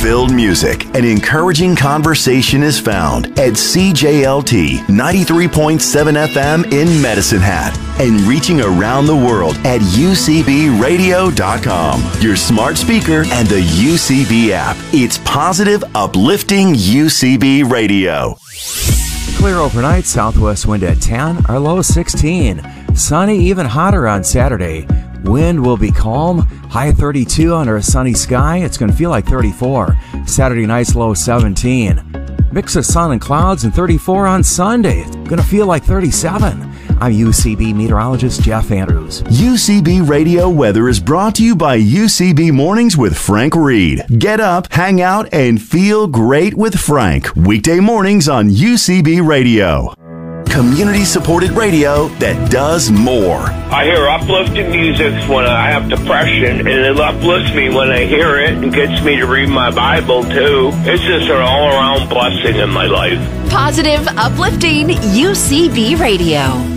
Hope-filled music and encouraging conversation is found at CJLT 93.7 FM in Medicine Hat and reaching around the world at UCBradio.com, your smart speaker, and the UCB app. It's positive, uplifting UCB Radio. Clear overnight, southwest wind at 10, our low 16. Sunny, even hotter on Saturday. Wind will be calm, high 32 under a sunny sky. It's going to feel like 34. Saturday night's low 17. Mix of sun and clouds and 34 on Sunday. It's going to feel like 37. I'm UCB meteorologist Jeff Andrews. UCB Radio weather is brought to you by UCB Mornings with Frank Reed. Get up, hang out, and feel great with Frank. Weekday mornings on UCB Radio. Community-supported radio that does more. I hear uplifting music when I have depression, and it uplifts me when I hear it and gets me to read my Bible, too. It's just an all-around blessing in my life. Positive, uplifting UCB Radio.